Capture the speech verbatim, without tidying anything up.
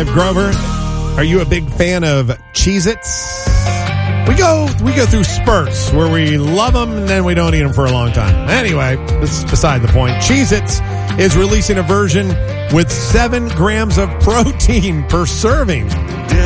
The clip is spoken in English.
five, Grover. Are you a big fan of Cheez-Its? We go we go through spurts where we love them and then we don't eat them for a long time. Anyway, this is beside the point. Cheez-Its is releasing a version with seven grams of protein per serving.